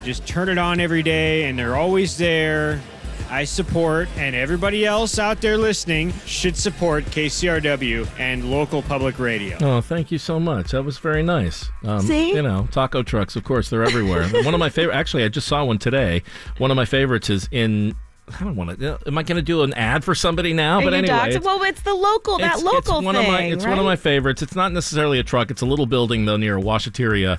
Just turn it on every day, and they're always there. I support, and everybody else out there listening should support KCRW and local public radio. Oh, thank you so much. That was very nice. See? You know, taco trucks, of course, they're everywhere. One of my favorite, actually, I just saw one today. One of my favorites is in... I don't want to. Am I going to do an ad for somebody now? But anyway, well, it's the local, it's one thing. It's one of my favorites. It's not necessarily a truck. It's a little building though near Washateria.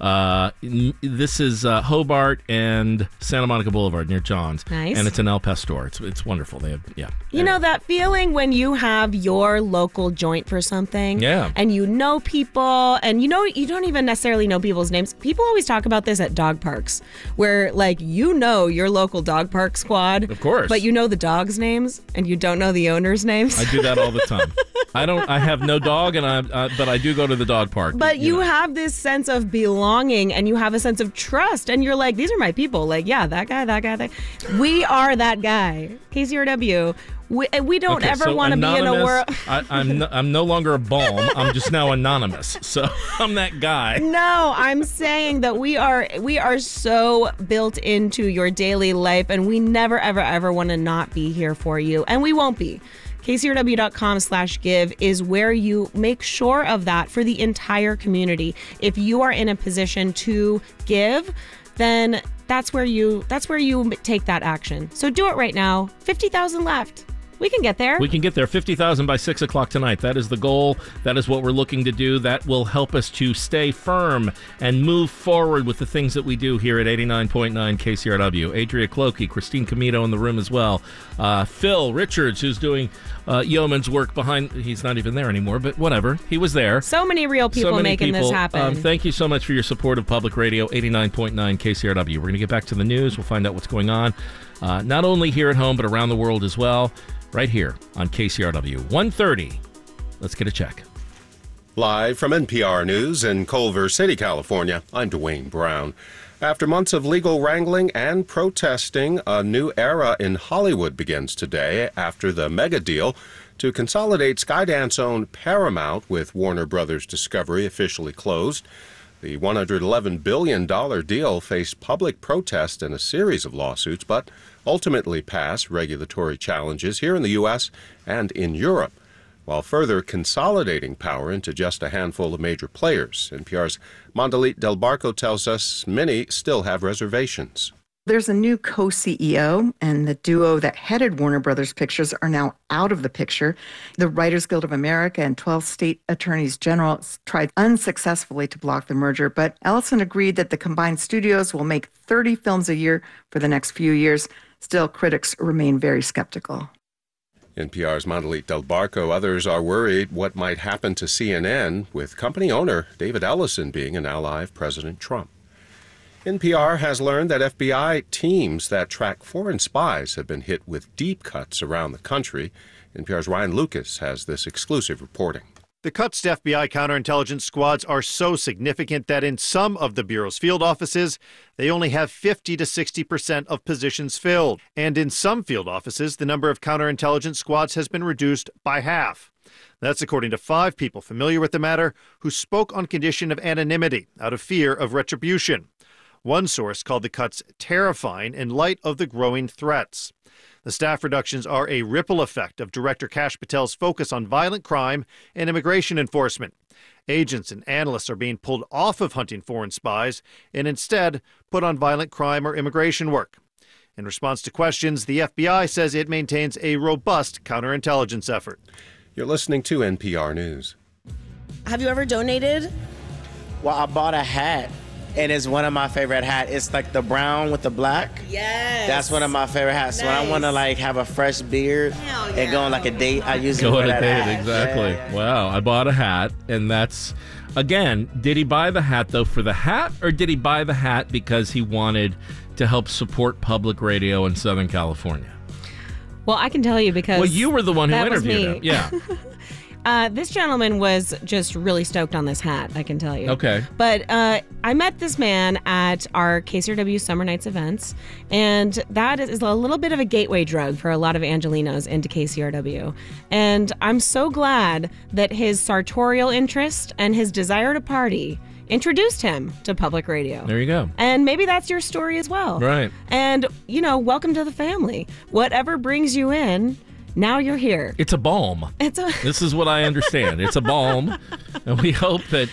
This is Hobart and Santa Monica Boulevard near John's. Nice. And it's an El Pastor. It's wonderful. They have You know that feeling when you have your local joint for something. Yeah. And you know people, and you don't even necessarily know people's names. People always talk about this at dog parks, where your local dog park squad. Of course. But you know the dogs' names, and you don't know the owners' names. I do that all the time. I have no dog, but I do go to the dog park. But you have this sense of belonging, and you have a sense of trust, and you're like, these are my people. Like, yeah, that guy. We are that guy. KCRW. We don't ever want to be in a world. I'm no longer a balm. I'm just now anonymous. So I'm that guy. No, I'm saying that we are so built into your daily life, and we never, ever want to not be here for you. And we won't be. KCRW.com/give is where you make sure of that for the entire community. If you are in a position to give, then that's where you take that action. So do it right now. 50,000 left. We can get there. We can get there. 50,000 by 6 o'clock tonight. That is the goal. That is what we're looking to do. That will help us to stay firm and move forward with the things that we do here at 89.9 KCRW. Adria Clokey, Christine Comito in the room as well. Phil Richards, who's doing yeoman's work behind. He's not even there anymore, but whatever. He was there. So many real people making this happen. Thank you so much for your support of Public Radio 89.9 KCRW. We're going to get back to the news. We'll find out what's going on, not only here at home, but around the world as well. Right here on KCRW 1:30. Let's get a check. Live from NPR News in Culver City, California, I'm Dwayne Brown. After months of legal wrangling and protesting, a new era in Hollywood begins today after the mega deal to consolidate Skydance-owned Paramount with Warner Brothers Discovery officially closed. The $111 billion deal faced public protest and a series of lawsuits, but ultimately passed regulatory challenges here in the U.S. and in Europe, while further consolidating power into just a handful of major players. NPR's Mondalit Del Barco tells us many still have reservations. There's a new co-CEO, and the duo that headed Warner Brothers Pictures are now out of the picture. The Writers Guild of America and 12 state attorneys general tried unsuccessfully to block the merger, but Ellison agreed that the combined studios will make 30 films a year for the next few years. Still, critics remain very skeptical. NPR's Mondalit Del Barco. Others are worried what might happen to CNN, with company owner David Ellison being an ally of President Trump. NPR has learned that FBI teams that track foreign spies have been hit with deep cuts around the country. NPR's Ryan Lucas has this exclusive reporting. The cuts to FBI counterintelligence squads are so significant that in some of the Bureau's field offices, they only have 50 to 60% of positions filled. And in some field offices, the number of counterintelligence squads has been reduced by half. That's according to 5 people familiar with the matter who spoke on condition of anonymity out of fear of retribution. One source called the cuts terrifying in light of the growing threats. The staff reductions are a ripple effect of Director Kash Patel's focus on violent crime and immigration enforcement. Agents and analysts are being pulled off of hunting foreign spies and instead put on violent crime or immigration work. In response to questions, the FBI says it maintains a robust counterintelligence effort. You're listening to NPR News. Have you ever donated? Well, I bought a hat. And it's one of my favorite hats. It's like the brown with the black. Yes. That's one of my favorite hats. Nice. When I want to like have a fresh beard and go on like a date, I usually go wear on a that date. hat. Exactly. Yeah. Wow. I bought a hat, and that's, again, did he buy the hat though for the hat, or did he buy the hat because he wanted to help support public radio in Southern California? Well, I can tell you because well, you were the one who interviewed him. Yeah. This gentleman was just really stoked on this hat, I can tell you. Okay. But I met this man at our KCRW Summer Nights events, and that is a little bit of a gateway drug for a lot of Angelinos into KCRW. And I'm so glad that his sartorial interest and his desire to party introduced him to public radio. There you go. And maybe that's your story as well. Right. And, welcome to the family. Whatever brings you in, now you're here. It's a balm. This is what I understand. It's a balm, and we hope that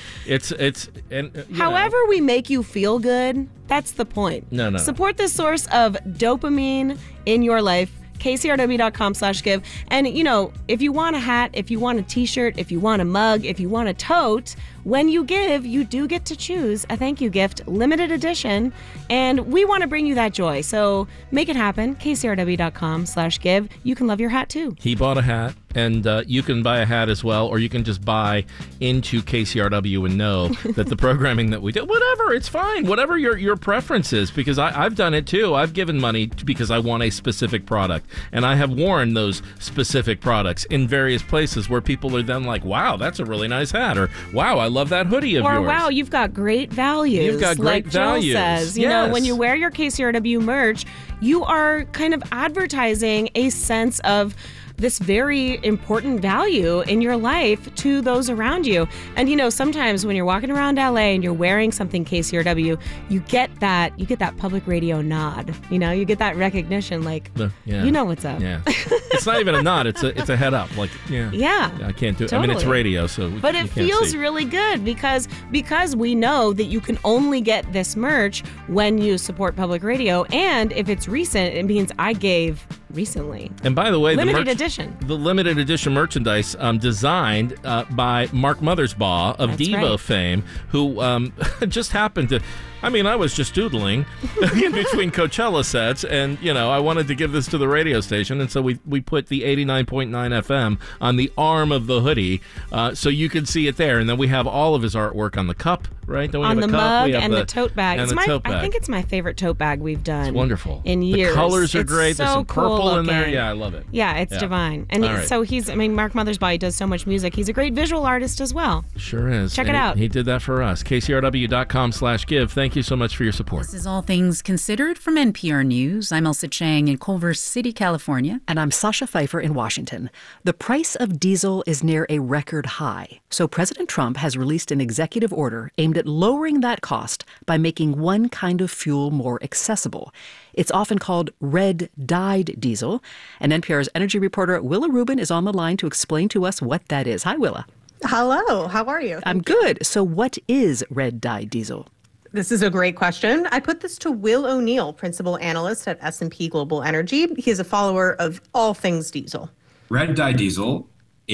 however we make you feel good, that's the point. No. Support this source of dopamine in your life. KCRW.com/give. And, if you want a hat, if you want a t-shirt, if you want a mug, if you want a tote, when you give, you do get to choose a thank you gift, limited edition. And we want to bring you that joy. So make it happen. KCRW.com/give. You can love your hat too. He bought a hat, and you can buy a hat as well, or you can just buy into KCRW and know that the programming that we do, whatever, it's fine. Whatever your preference is, because I've done it too. I've given money because I want a specific product, and I have worn those specific products in various places where people are then like, wow, that's a really nice hat, or wow, I love that hoodie of yours. Or wow, you've got great values. You've got great values. Joel says, yes. When you wear your KCRW merch, you are kind of advertising a sense of this very important value in your life to those around you. And sometimes when you're walking around LA and you're wearing something KCRW, you get that public radio nod. You get that recognition, like you know what's up. Yeah. It's not even a nod, it's a head up. Like, yeah. I can't do it. Totally. I mean, it's radio, so but it feels really good because we know that you can only get this merch when you support public radio, and if it's recent, it means I gave recently. And by the way, the limited edition merchandise designed by Mark Mothersbaugh of That's Devo right. fame, who just happened to. I was just doodling in between Coachella sets, and I wanted to give this to the radio station, and so we put the 89.9 FM on the arm of the hoodie, so you can see it there. And then we have all of his artwork on the cup, right? Then we on have the a cup, mug and the tote bag. I think it's my favorite tote bag we've done. It's wonderful. In years. The colors are it's great. So There's some purple cool in there. looking. Yeah, I love it. Yeah, it's divine. And so Mark Mothersbaugh, he does so much music. He's a great visual artist as well. Sure is. Check it out. He did that for us. KCRW.com/give. Thank you so much for your support. This is All Things Considered from NPR News. I'm Elsa Chang in Culver City, California. And I'm Sasha Pfeiffer in Washington. The price of diesel is near a record high. So President Trump has released an executive order aimed at lowering that cost by making one kind of fuel more accessible. It's often called red-dyed diesel. And NPR's energy reporter Willa Rubin is on the line to explain to us what that is. Hi, Willa. Hello. How are you? I'm good. So what is red-dyed diesel? This is a great question. I put this to Will O'Neill, principal analyst at S&P Global Energy. He is a follower of all things diesel. Red dye diesel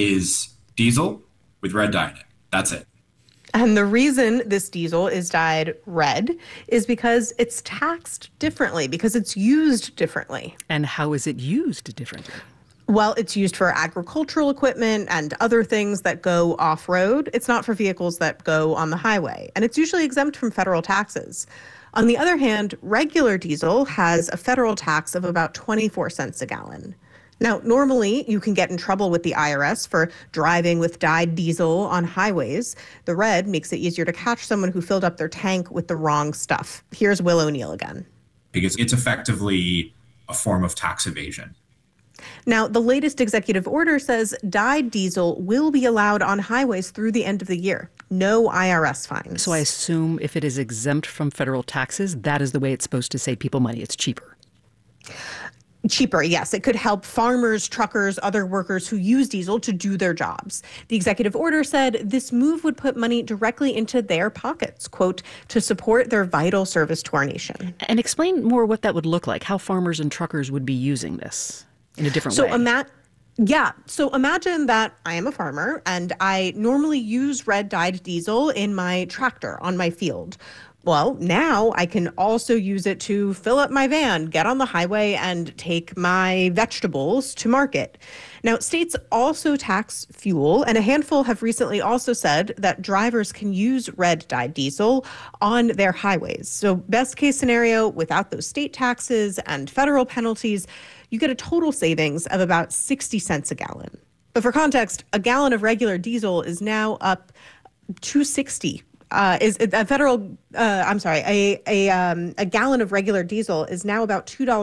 is diesel with red dye in it. That's it. And the reason this diesel is dyed red is because it's taxed differently, because it's used differently. And how is it used differently? Well, it's used for agricultural equipment and other things that go off-road. It's not for vehicles that go on the highway, and it's usually exempt from federal taxes. On the other hand, regular diesel has a federal tax of about 24 cents a gallon. Now, normally you can get in trouble with the IRS for driving with dyed diesel on highways. The red makes it easier to catch someone who filled up their tank with the wrong stuff. Here's Will O'Neill again. Because it's effectively a form of tax evasion. Now, the latest executive order says dyed diesel will be allowed on highways through the end of the year. No IRS fines. So I assume if it is exempt from federal taxes, that is the way it's supposed to save people money. It's cheaper. Cheaper, yes. It could help farmers, truckers, other workers who use diesel to do their jobs. The executive order said this move would put money directly into their pockets, quote, to support their vital service to our nation. And explain more what that would look like, how farmers and truckers would be using this in a different way. So imagine that I am a farmer and I normally use red dyed diesel in my tractor on my field. Well, now I can also use it to fill up my van, get on the highway, and take my vegetables to market. Now, states also tax fuel, and a handful have recently also said that drivers can use red-dyed diesel on their highways. So best case scenario, without those state taxes and federal penalties, you get a total savings of about 60 cents a gallon. But for context, a gallon of regular diesel is now up $2.60 a gallon of regular diesel is now about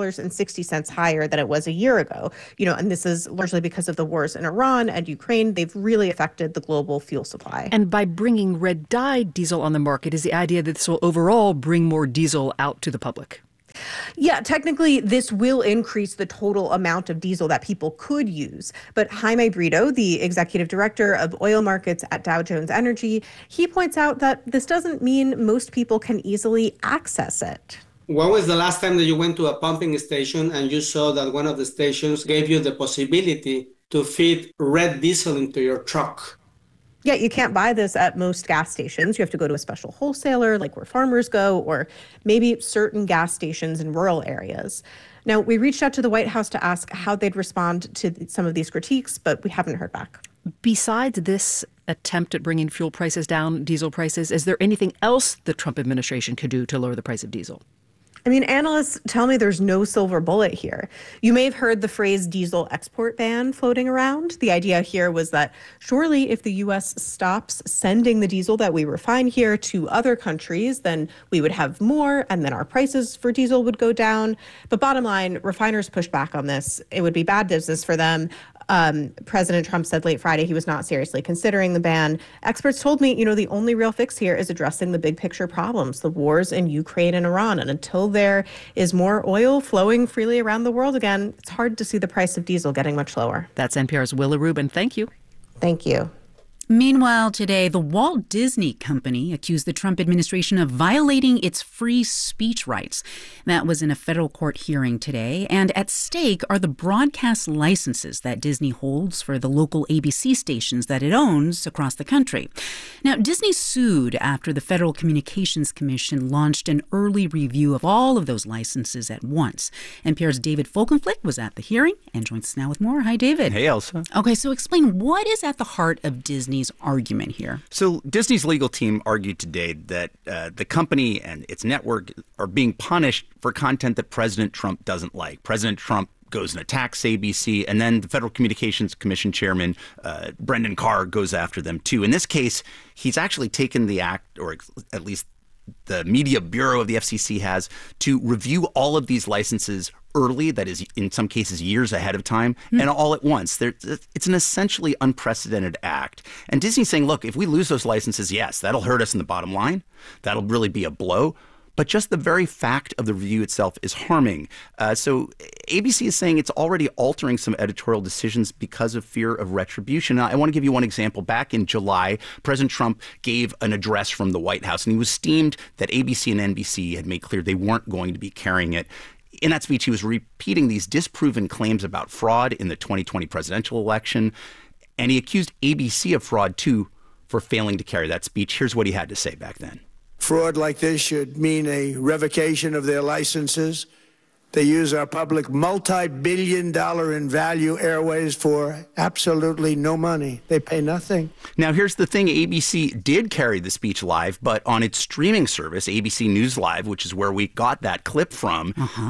$2.60 higher than it was a year ago. And this is largely because of the wars in Iran and Ukraine. They've really affected the global fuel supply. And by bringing red-dyed diesel on the market is the idea that this will overall bring more diesel out to the public. Yeah, technically, this will increase the total amount of diesel that people could use. But Jaime Brito, the executive director of oil markets at Dow Jones Energy, he points out that this doesn't mean most people can easily access it. When was the last time that you went to a pumping station and you saw that one of the stations gave you the possibility to feed red diesel into your truck? Yeah, you can't buy this at most gas stations. You have to go to a special wholesaler, like where farmers go, or maybe certain gas stations in rural areas. Now, we reached out to the White House to ask how they'd respond to some of these critiques, but we haven't heard back. Besides this attempt at bringing fuel prices down, diesel prices, is there anything else the Trump administration could do to lower the price of diesel? I mean, analysts tell me there's no silver bullet here. You may have heard the phrase diesel export ban floating around. The idea here was that surely if the U.S. stops sending the diesel that we refine here to other countries, then we would have more and then our prices for diesel would go down. But bottom line, refiners push back on this. It would be bad business for them. President Trump said late Friday he was not seriously considering the ban. Experts told me, the only real fix here is addressing the big picture problems, the wars in Ukraine and Iran. And until there is more oil flowing freely around the world again, it's hard to see the price of diesel getting much lower. That's NPR's Willa Rubin. Thank you. Thank you. Meanwhile, today, the Walt Disney Company accused the Trump administration of violating its free speech rights. That was in a federal court hearing today. And at stake are the broadcast licenses that Disney holds for the local ABC stations that it owns across the country. Now, Disney sued after the Federal Communications Commission launched an early review of all of those licenses at once. NPR's David Folkenflik was at the hearing and joins us now with more. Hi, David. Hey, Elsa. Okay, so explain what is at the heart of Disney's argument here. So Disney's legal team argued today that the company and its network are being punished for content that President Trump doesn't like. President Trump goes and attacks ABC, and then the Federal Communications Commission chairman, Brendan Carr, goes after them too. In this case, he's actually taken the act, or at least the Media Bureau of the FCC has, to review all of these licenses early, that is, in some cases, years ahead of time, and all at once. It's an essentially unprecedented act. And Disney's saying, look, if we lose those licenses, yes, that'll hurt us in the bottom line. That'll really be a blow. But just the very fact of the review itself is harming. So ABC is saying it's already altering some editorial decisions because of fear of retribution. Now, I want to give you one example. Back in July, President Trump gave an address from the White House, and he was steamed that ABC and NBC had made clear they weren't going to be carrying it. In that speech, he was repeating these disproven claims about fraud in the 2020 presidential election, and he accused ABC of fraud, too, for failing to carry that speech. Here's what he had to say back then. Fraud like this should mean a revocation of their licenses. They use our public multi-billion-dollar in value airways for absolutely no money. They pay nothing. Now, here's the thing. ABC did carry the speech live, but on its streaming service, ABC News Live, which is where we got that clip from,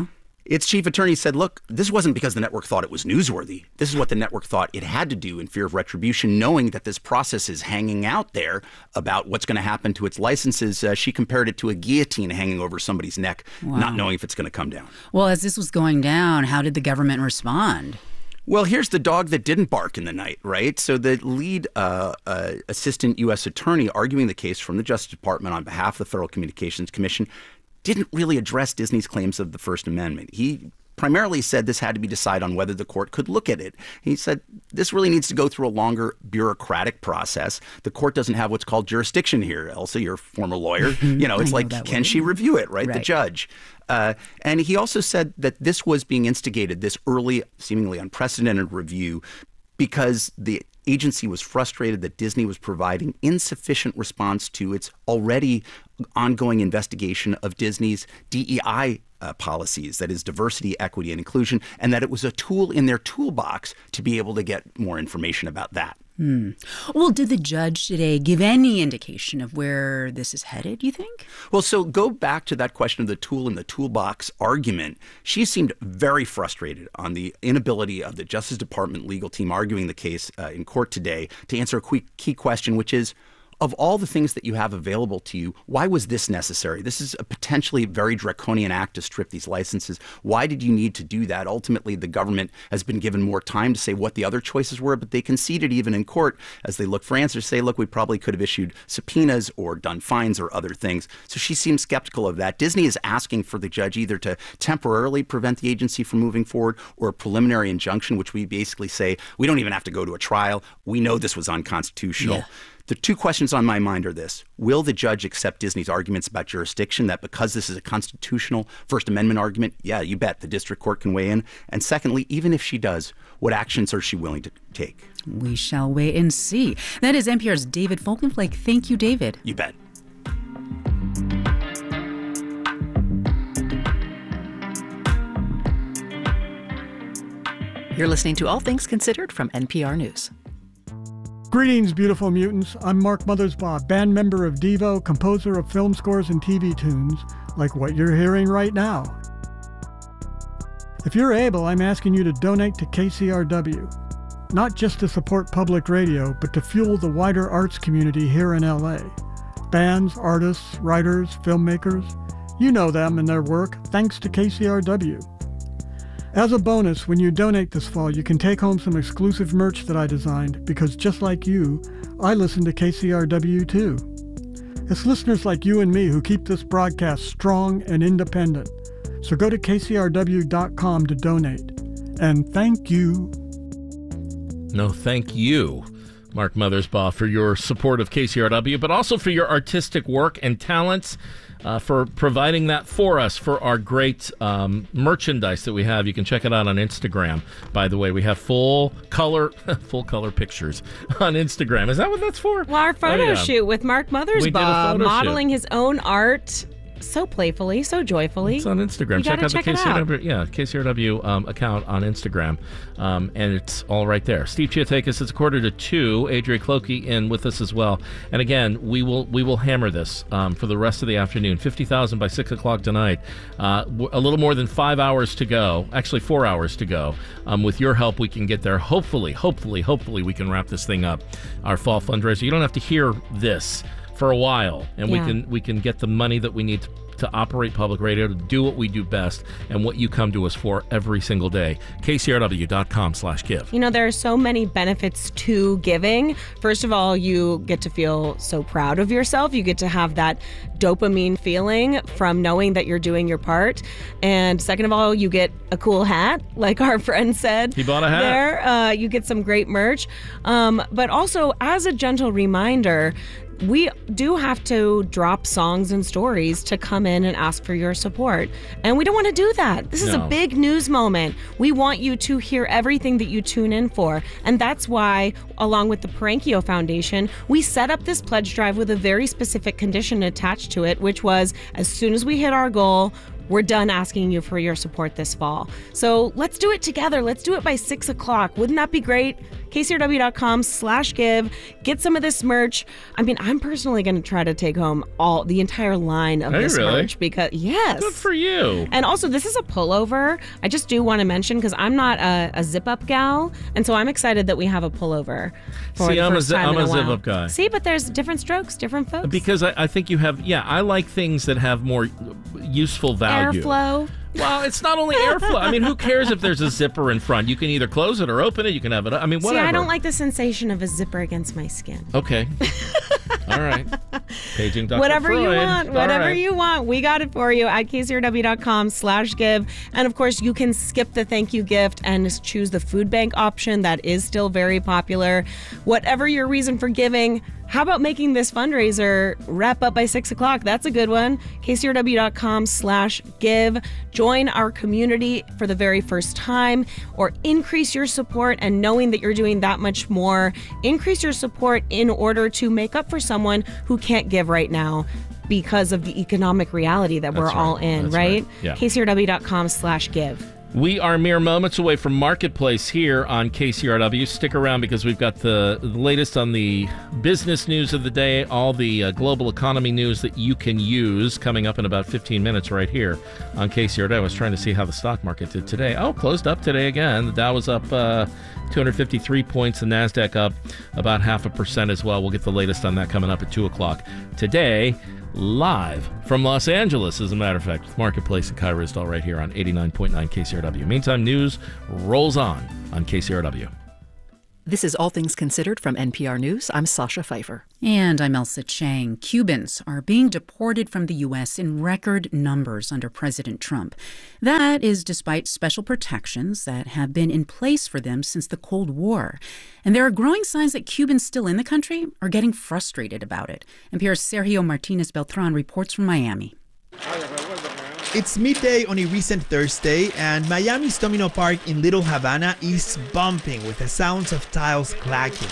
its chief attorney said, look, this wasn't because the network thought it was newsworthy. This is what the network thought it had to do in fear of retribution, knowing that this process is hanging out there about what's going to happen to its licenses. She compared it to a guillotine hanging over somebody's neck, not knowing if it's going to come down. Well, as this was going down, how did the government respond? Well, here's the dog that didn't bark in the night, right? So the lead assistant U.S. attorney arguing the case from the Justice Department on behalf of the Federal Communications Commission didn't really address Disney's claims of the First Amendment. He primarily said this had to be decided on whether the court could look at it. He said this really needs to go through a longer bureaucratic process. The court doesn't have what's called jurisdiction here. Elsa, you're a former lawyer. It's like, can she review it, right? The judge. And he also said that this was being instigated, this early, seemingly unprecedented review, because the agency was frustrated that Disney was providing insufficient response to its already ongoing investigation of Disney's DEI policies, that is diversity, equity, and inclusion, and that it was a tool in their toolbox to be able to get more information about that. Well, did the judge today give any indication of where this is headed, you think? Well, so go back to that question of the tool in the toolbox argument. She seemed very frustrated on the inability of the Justice Department legal team arguing the case in court today to answer a key question, which is, of all the things that you have available to you, why was this necessary? This is a potentially very draconian act to strip these licenses. Why did you need to do that? Ultimately, the government has been given more time to say what the other choices were, but they conceded even in court as they look for answers, say, look, we probably could have issued subpoenas or done fines or other things. So she seems skeptical of that. Disney is asking for the judge either to temporarily prevent the agency from moving forward or a preliminary injunction, which we basically say, we don't even have to go to a trial. We know this was unconstitutional. Yeah. The two questions on my mind are this. Will the judge accept Disney's arguments about jurisdiction, that because this is a constitutional First Amendment argument, yeah, you bet, the district court can weigh in? And secondly, even if she does, what actions are she willing to take? We shall wait and see. That is NPR's David Folkenflake. Thank you, David. You bet. You're listening to All Things Considered from NPR News. Greetings, beautiful mutants. I'm Mark Mothersbaugh, band member of Devo, composer of film scores and TV tunes, like what you're hearing right now. If you're able, I'm asking you to donate to KCRW, not just to support public radio, but to fuel the wider arts community here in LA. Bands, artists, writers, filmmakers, you know them and their work, thanks to KCRW. As a bonus, when you donate this fall, you can take home some exclusive merch that I designed because just like you, I listen to KCRW too. It's listeners like you and me who keep this broadcast strong and independent. So go to kcrw.com to donate. And thank you. No, thank you, Mark Mothersbaugh, for your support of KCRW, but also for your artistic work and talents. For providing that for us for our great merchandise that we have. You can check it out on Instagram. By the way, we have full color pictures on Instagram. Is that what that's for? Well, our photo shoot with Mark Mothersbaugh, modeling his own art so playfully, so joyfully. It's on Instagram. Check out the KCRW account on Instagram, and it's all right there. Steve Chiotakis, it's 1:45. Adria Clokey in with us as well. And again, we will hammer this for the rest of the afternoon. 50,000 by 6 o'clock tonight. A little more than 5 hours to go. Actually, 4 hours to go. With your help, we can get there. Hopefully, we can wrap this thing up. Our fall fundraiser. You don't have to hear this for a while, and we can get the money that we need to operate public radio, to do what we do best and what you come to us for every single day. KCRW.com/give. You know, there are so many benefits to giving. First of all, you get to feel so proud of yourself. You get to have that dopamine feeling from knowing that you're doing your part. And second of all, you get a cool hat, like our friend said. He bought a hat. There, you get some great merch. But also, as a gentle reminder, we do have to drop songs and stories to come in and ask for your support. And we don't want to do that. This is a big news moment. We want you to hear everything that you tune in for. And that's why, along with the Parankio Foundation, we set up this pledge drive with a very specific condition attached to it, which was as soon as we hit our goal, we're done asking you for your support this fall. So let's do it together. Let's do it by 6 o'clock. Wouldn't that be great? KCRW.com/give. Get some of this merch. I mean, I'm personally going to try to take home the entire line of this merch because, yes. Good for you. And also, this is a pullover. I just do want to mention because I'm not a zip-up gal, and so I'm excited that we have a pullover for the first time in a while. I'm a zip-up guy. See, but there's different strokes, different folks. Because I think you have, I like things that have more useful value. Airflow. Well, it's not only airflow. I mean, who cares if there's a zipper in front? You can either close it or open it. You can have it. I mean, whatever. See, I don't like the sensation of a zipper against my skin. Okay. All right. Paging Dr. Whatever Freud. you want. Whatever you want. We got it for you at KCRW.com/give. And of course, you can skip the thank you gift and choose the food bank option. That is still very popular. Whatever your reason for giving, how about making this fundraiser wrap up by 6 o'clock? That's a good one. KCRW.com/give. Join our community for the very first time, or increase your support, and knowing that you're doing that much more, increase your support in order to make up for someone who can't give right now because of the economic reality that we're all in, right? Yeah. KCRW.com/give. We are mere moments away from Marketplace here on KCRW. Stick around because we've got the latest on the business news of the day, all the global economy news that you can use coming up in about 15 minutes right here on KCRW. I was trying to see how the stock market did today. Oh, closed up today again. The Dow was up 253 points. The NASDAQ up about 0.5% as well. We'll get the latest on that coming up at 2 o'clock today. Live from Los Angeles, as a matter of fact, with Marketplace and Kai Ryssdal right here on 89.9 KCRW. Meantime, news rolls on KCRW. This is All Things Considered from NPR News. I'm Sasha Pfeiffer. And I'm Elsa Chang. Cubans are being deported from the U.S. in record numbers under President Trump. That is despite special protections that have been in place for them since the Cold War. And there are growing signs that Cubans still in the country are getting frustrated about it. NPR's Sergio Martinez Beltran reports from Miami. It's midday on a recent Thursday, and Miami's Domino Park in Little Havana is bumping with the sounds of tiles clacking.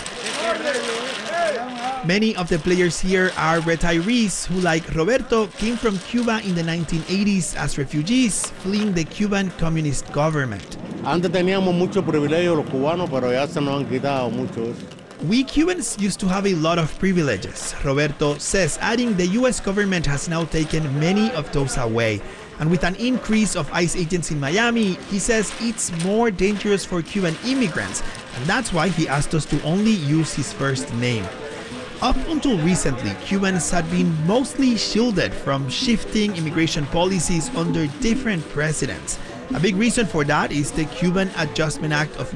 Many of the players here are retirees who, like Roberto, came from Cuba in the 1980s as refugees, fleeing the Cuban communist government. Antes teníamos mucho privilegio los cubanos, pero ya se nos han quitado mucho. We Cubans used to have a lot of privileges, Roberto says, adding the U.S. government has now taken many of those away. And with an increase of ICE agents in Miami, he says it's more dangerous for Cuban immigrants, and that's why he asked us to only use his first name. Up until recently, Cubans had been mostly shielded from shifting immigration policies under different presidents. A big reason for that is the Cuban Adjustment Act of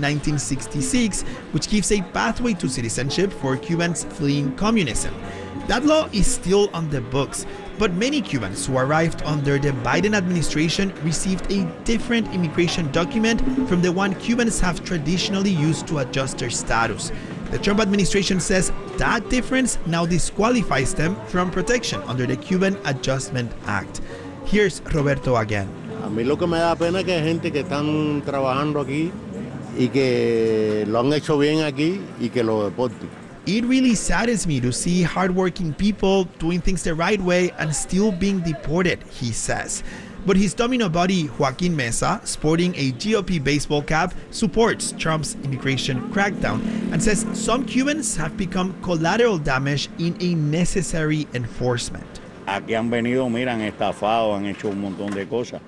1966, which gives a pathway to citizenship for Cubans fleeing communism. That law is still on the books, but many Cubans who arrived under the Biden administration received a different immigration document from the one Cubans have traditionally used to adjust their status. The Trump administration says that difference now disqualifies them from protection under the Cuban Adjustment Act. Here's Roberto again. A mí lo que me da pena es que hay gente que están trabajando aquí y que lo han hecho bien aquí y que lo deporten. It really saddens me to see hardworking people doing things the right way and still being deported, he says. But his Domino buddy Joaquin Mesa, sporting a GOP baseball cap, supports Trump's immigration crackdown and says some Cubans have become collateral damage in a necessary enforcement. Aquí han venido, mira, han estafado, han hecho un montón de cosas.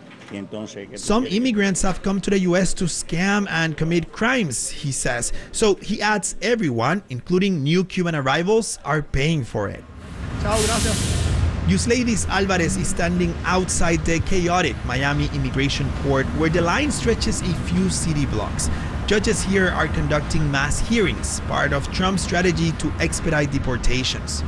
Some immigrants have come to the U.S. to scam and commit crimes, he says. So he adds everyone, including new Cuban arrivals, are paying for it. Ciao, gracias. Yusleidis Alvarez is standing outside the chaotic Miami immigration court where the line stretches a few city blocks. Judges here are conducting mass hearings, part of Trump's strategy to expedite deportations.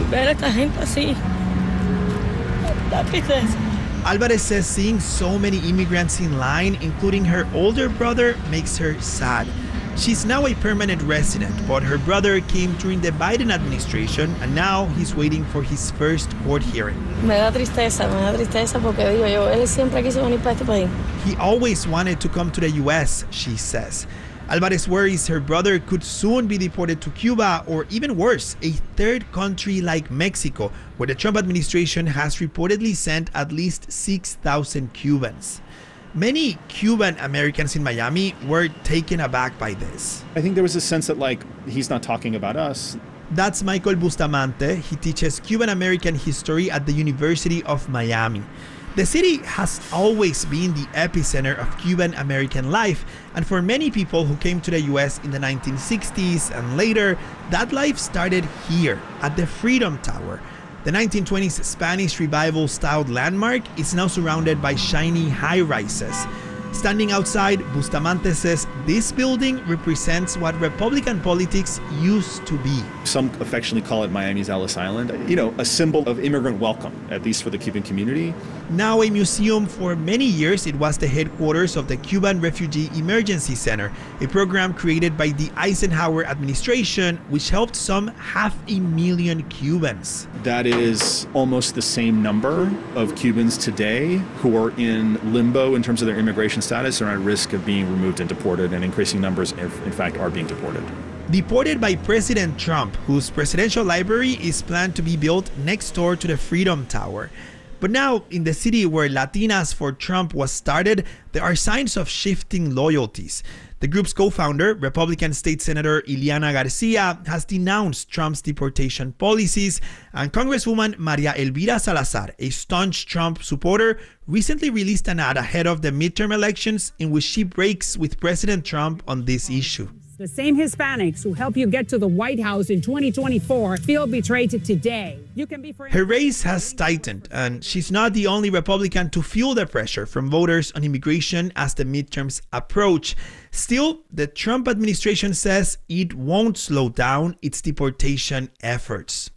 Alvarez says seeing so many immigrants in line, including her older brother, makes her sad. She's now a permanent resident, but her brother came during the Biden administration and now he's waiting for his first court hearing. Me da tristeza porque digo yo, él siempre quiso venir para este país. He always wanted to come to the U.S., she says. Alvarez worries her brother could soon be deported to Cuba or, even worse, a third country like Mexico, where the Trump administration has reportedly sent at least 6,000 Cubans. Many Cuban Americans in Miami were taken aback by this. I think there was a sense that, he's not talking about us. That's Michael Bustamante. He teaches Cuban American history at the University of Miami. The city has always been the epicenter of Cuban American life, and for many people who came to the US in the 1960s and later, that life started here at the Freedom Tower. The 1920s Spanish Revival-styled landmark is now surrounded by shiny high-rises. Standing outside, Bustamante says this building represents what Republican politics used to be. Some affectionately call it Miami's Ellis Island, a symbol of immigrant welcome, at least for the Cuban community. Now a museum, for many years it was the headquarters of the Cuban Refugee Emergency Center, a program created by the Eisenhower administration which helped some 500,000 Cubans. That is almost the same number of Cubans today who are in limbo in terms of their immigration status or at risk of being removed and deported, and increasing numbers, in fact, are being deported. Deported by President Trump, whose presidential library is planned to be built next door to the Freedom Tower. But now, in the city where Latinas for Trump was started, there are signs of shifting loyalties. The group's co-founder, Republican State Senator Ileana Garcia, has denounced Trump's deportation policies, and Congresswoman Maria Elvira Salazar, a staunch Trump supporter, recently released an ad ahead of the midterm elections in which she breaks with President Trump on this issue. The same Hispanics who help you get to the White House in 2024 feel betrayed today. You can be for Her race has tightened, and she's not the only Republican to feel the pressure from voters on immigration as the midterms approach. Still, the Trump administration says it won't slow down its deportation efforts.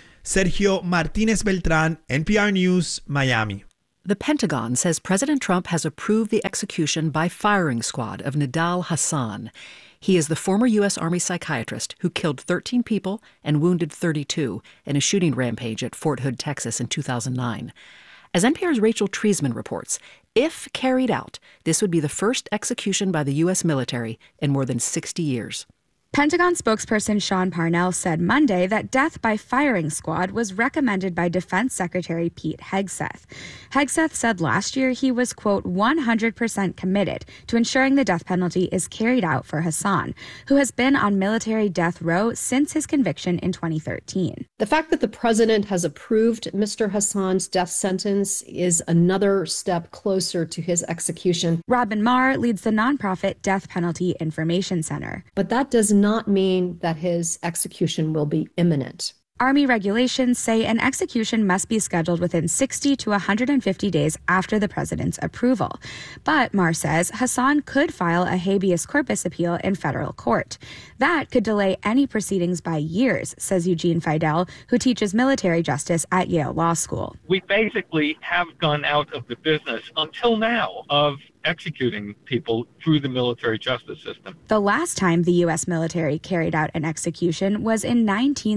Sergio Martinez Beltran, NPR News, Miami. The Pentagon says President Trump has approved the execution by firing squad of Nidal Hasan. He is the former U.S. Army psychiatrist who killed 13 people and wounded 32 in a shooting rampage at Fort Hood, Texas in 2009. As NPR's Rachel Treisman reports, if carried out, this would be the first execution by the U.S. military in more than 60 years. Pentagon spokesperson Sean Parnell said Monday that death by firing squad was recommended by Defense Secretary Pete Hegseth. Hegseth said last year he was, quote, 100% committed to ensuring the death penalty is carried out for Hasan, who has been on military death row since his conviction in 2013. The fact that the president has approved Mr. Hasan's death sentence is another step closer to his execution. Robin Marr leads the nonprofit Death Penalty Information Center. But that does not mean that his execution will be imminent. Army regulations say an execution must be scheduled within 60 to 150 days after the president's approval. But Marr says Hasan could file a habeas corpus appeal in federal court. That could delay any proceedings by years, says Eugene Fidel, who teaches military justice at Yale Law School. We basically have gone out of the business until now of executing people through the military justice system. The last time the U.S. military carried out an execution was in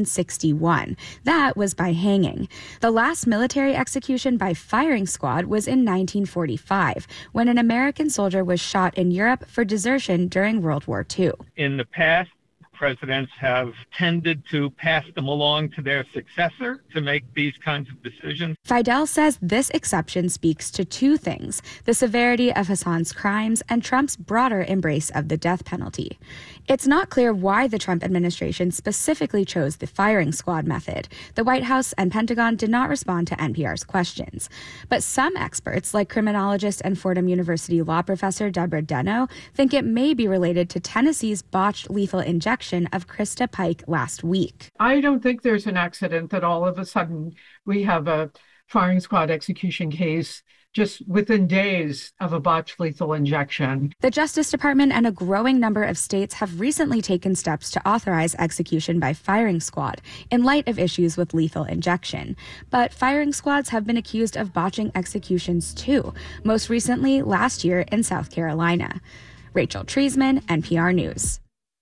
1961. That was by hanging. The last military execution by firing squad was in 1945, when an American soldier was shot in Europe for desertion during World War II. In the past, presidents have tended to pass them along to their successor to make these kinds of decisions. Fidel says this exception speaks to two things: the severity of Hasan's crimes and Trump's broader embrace of the death penalty. It's not clear why the Trump administration specifically chose the firing squad method. The White House and Pentagon did not respond to NPR's questions. But some experts, like criminologist and Fordham University law professor Deborah Deno, think it may be related to Tennessee's botched lethal injection of Krista Pike last week. I don't think there's an accident that all of a sudden we have a firing squad execution case just within days of a botched lethal injection. The Justice Department and a growing number of states have recently taken steps to authorize execution by firing squad in light of issues with lethal injection. But firing squads have been accused of botching executions too, most recently last year in South Carolina. Rachel Treisman, NPR News.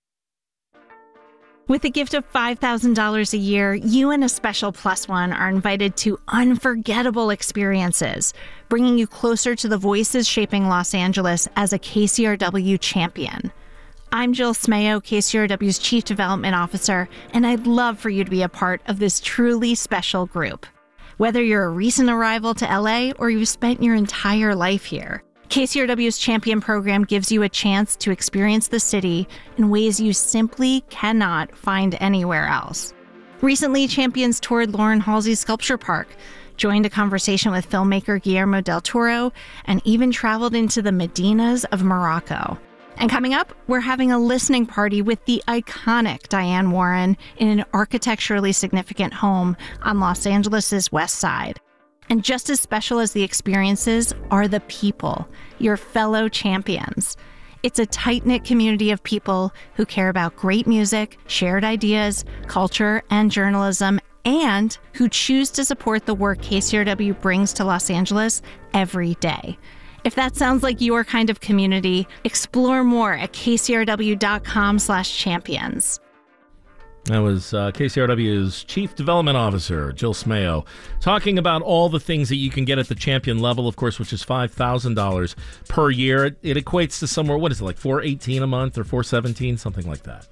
With a gift of $5,000 a year, you and a special plus one are invited to unforgettable experiences, bringing you closer to the voices shaping Los Angeles as a KCRW champion. I'm Jill Smayo, KCRW's Chief Development Officer, and I'd love for you to be a part of this truly special group. Whether you're a recent arrival to LA or you've spent your entire life here, KCRW's Champion program gives you a chance to experience the city in ways you simply cannot find anywhere else. Recently, Champions toured Lauren Halsey's Sculpture Park, joined a conversation with filmmaker Guillermo del Toro, and even traveled into the Medinas of Morocco. And coming up, we're having a listening party with the iconic Diane Warren in an architecturally significant home on Los Angeles' West Side. And just as special as the experiences are the people, your fellow champions. It's a tight-knit community of people who care about great music, shared ideas, culture, and journalism, and who choose to support the work KCRW brings to Los Angeles every day. If that sounds like your kind of community, explore more at kcrw.com/champions. That was KCRW's Chief Development Officer, Jill Smayo, talking about all the things that you can get at the champion level, of course, which is $5,000 per year. It equates to somewhere, what is it, like $418 a month or $417, something like that?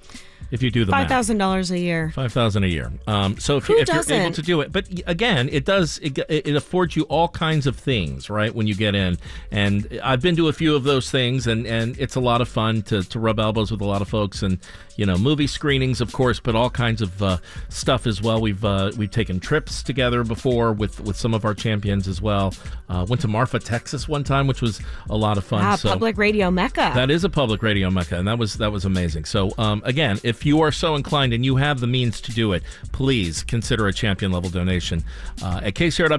If you do the math. $5,000 a year. $5,000 a year. So if you're able to do it, but again, it affords you all kinds of things, right? When you get in, and I've been to a few of those things, and it's a lot of fun to rub elbows with a lot of folks, and movie screenings, of course, but all kinds of stuff as well. We've taken trips together before with some of our champions as well. Went to Marfa, Texas one time, which was a lot of fun. So public radio mecca. That is a public radio mecca, and that was amazing. So again, if you are so inclined and you have the means to do it, please consider a champion level donation at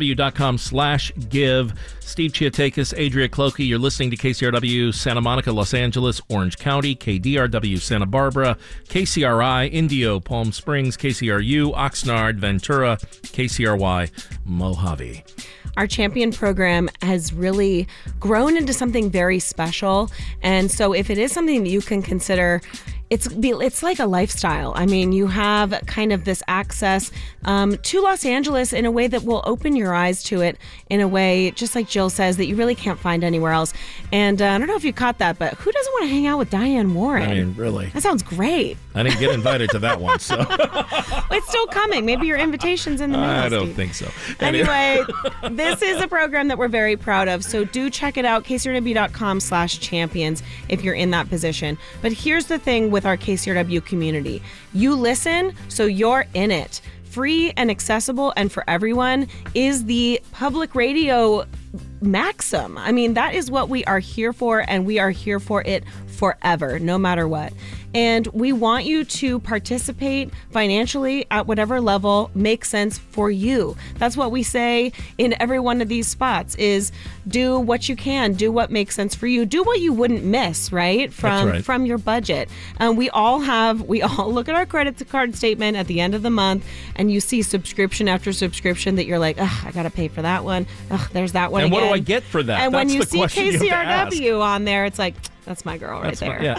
kcrw.com/give. Steve Chiatakis, Adria Clokey, you're listening to KCRW Santa Monica, Los Angeles, Orange County, KDRW Santa Barbara, KCRI Indio, Palm Springs, KCRU Oxnard, Ventura, KCRY Mojave. Our champion program has really grown into something very special. And so if it is something that you can consider, it's like a lifestyle. I mean, you have kind of this access to Los Angeles in a way that will open your eyes to it in a way, just like Jill says, that you really can't find anywhere else. And I don't know if you caught that, but who doesn't want to hang out with Diane Warren? I mean, really. That sounds great. I didn't get invited to that one, so. It's still coming. Maybe your invitation's in the mail. I don't think so. Anyway, this is a program that we're very proud of, so do check it out, kcrw.com/champions if you're in that position. But here's the thing with our KCRW community. You listen, so you're in it. Free and accessible and for everyone is the public radio maxim. I mean, that is what we are here for, and we are here for it forever, no matter what. And we want you to participate financially at whatever level makes sense for you. That's what we say in every one of these spots is do what you can, do what makes sense for you, do what you wouldn't miss, right? From your budget. We all look at our credit card statement at the end of the month, and you see subscription after subscription that you're like, I got to pay for that one. There's that one and again. What do I get for that? And That's when you the see question KCRW on there, it's like, that's my girl right there. Yeah.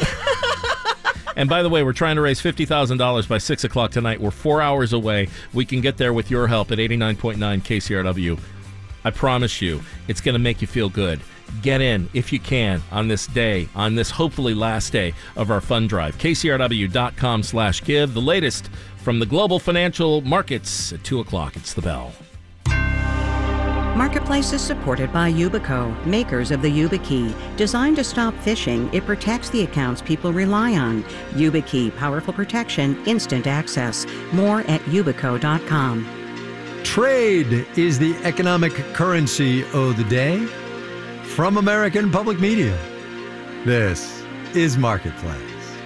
And by the way, we're trying to raise $50,000 by 6 o'clock tonight. We're 4 hours away. We can get there with your help at 89.9 KCRW. I promise you, it's going to make you feel good. Get in, if you can, on this day, on this hopefully last day of our fund drive. KCRW.com/give. The latest from the global financial markets at 2 o'clock. It's the bell. Marketplace is supported by Yubico, makers of the YubiKey. Designed to stop phishing, it protects the accounts people rely on. YubiKey, powerful protection, instant access. More at yubico.com. Trade is the economic currency of the day. From American Public Media, this is Marketplace.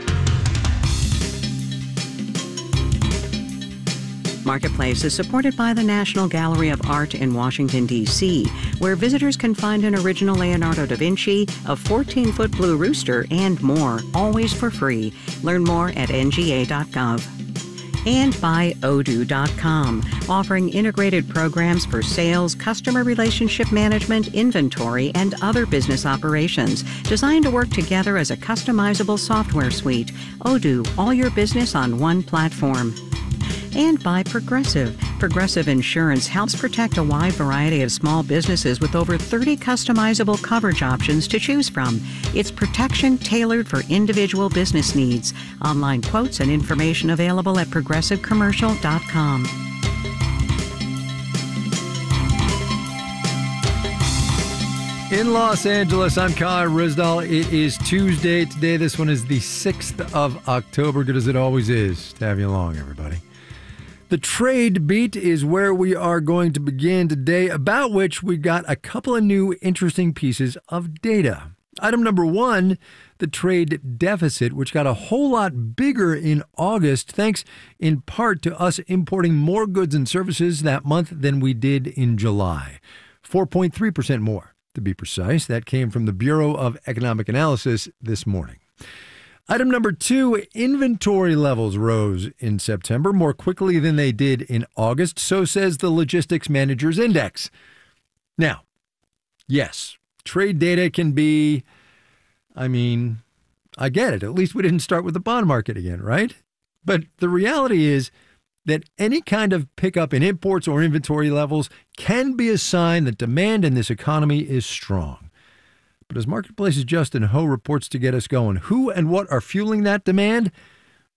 Marketplace is supported by the National Gallery of Art in Washington, D.C., where visitors can find an original Leonardo da Vinci, a 14-foot blue rooster, and more, always for free. Learn more at nga.gov. And by Odoo.com, offering integrated programs for sales, customer relationship management, inventory, and other business operations, designed to work together as a customizable software suite. Odoo, all your business on one platform. And by Progressive. Progressive Insurance helps protect a wide variety of small businesses with over 30 customizable coverage options to choose from. It's protection tailored for individual business needs. Online quotes and information available at progressivecommercial.com. In Los Angeles, I'm Kai Rizdal. It is Tuesday today. This one is the 6th of October. Good as it always is to have you along, everybody. The trade beat is where we are going to begin today, about which we got a couple of new interesting pieces of data. Item number one, the trade deficit, which got a whole lot bigger in August, thanks in part to us importing more goods and services that month than we did in July. 4.3% more, to be precise. That came from the Bureau of Economic Analysis this morning. Item number two, inventory levels rose in September more quickly than they did in August, so says the Logistics Managers Index. Now, yes, trade data can be, I get it. At least we didn't start with the bond market again, right? But the reality is that any kind of pickup in imports or inventory levels can be a sign that demand in this economy is strong. But as Marketplace's Justin Ho reports to get us going, who and what are fueling that demand?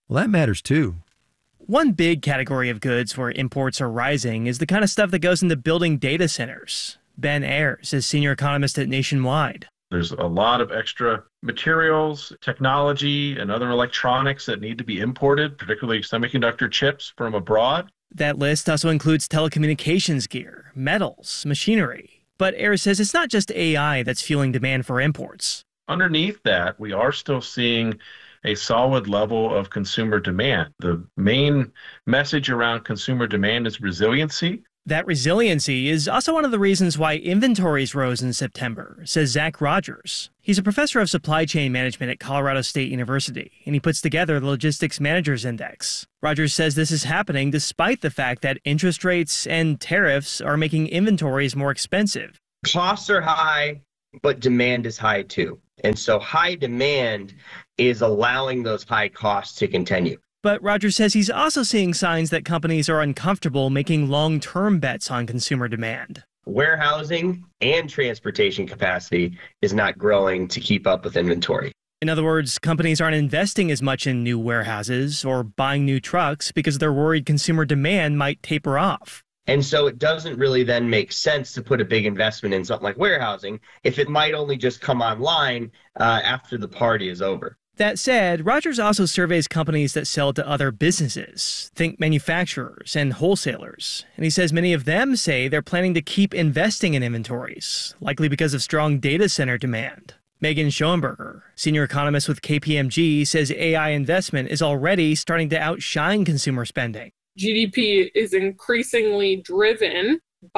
Well, that matters too. One big category of goods where imports are rising is the kind of stuff that goes into building data centers. Ben Ayers is senior economist at Nationwide. There's a lot of extra materials, technology, and other electronics that need to be imported, particularly semiconductor chips from abroad. That list also includes telecommunications gear, metals, machinery. But Ayers says it's not just AI that's fueling demand for imports. Underneath that, we are still seeing a solid level of consumer demand. The main message around consumer demand is resiliency. That resiliency is also one of the reasons why inventories rose in September, says Zach Rogers. He's a professor of supply chain management at Colorado State University, and he puts together the Logistics Managers Index. Rogers says this is happening despite the fact that interest rates and tariffs are making inventories more expensive. Costs are high, but demand is high too. And so high demand is allowing those high costs to continue. But Rogers says he's also seeing signs that companies are uncomfortable making long-term bets on consumer demand. Warehousing and transportation capacity is not growing to keep up with inventory. In other words, companies aren't investing as much in new warehouses or buying new trucks because they're worried consumer demand might taper off. And so it doesn't really then make sense to put a big investment in something like warehousing if it might only just come online after the party is over. That said, Rogers also surveys companies that sell to other businesses, think manufacturers and wholesalers. And he says many of them say they're planning to keep investing in inventories, likely because of strong data center demand. Megan Schoenberger, senior economist with KPMG, says AI investment is already starting to outshine consumer spending. GDP is increasingly driven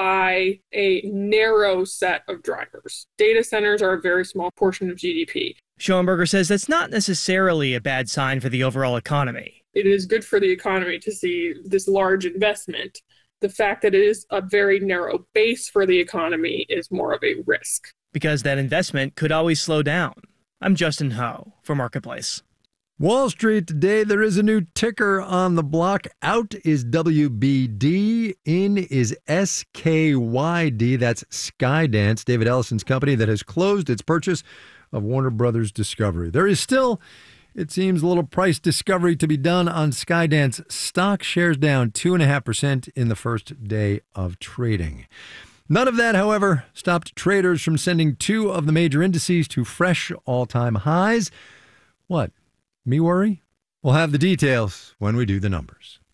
by a narrow set of drivers. Data centers are a very small portion of GDP. Schoenberger says that's not necessarily a bad sign for the overall economy. It is good for the economy to see this large investment. The fact that it is a very narrow base for the economy is more of a risk. Because that investment could always slow down. I'm Justin Ho for Marketplace. Wall Street today, there is a new ticker on the block. Out is WBD, in is SKYD. That's Skydance, David Ellison's company that has closed its purchase of Warner Brothers Discovery. There is still, it seems, a little price discovery to be done on Skydance stock. Shares down 2.5% in the first day of trading. None of that, however, stopped traders from sending two of the major indices to fresh all-time highs. What? Me worry? We'll have the details when we do the numbers.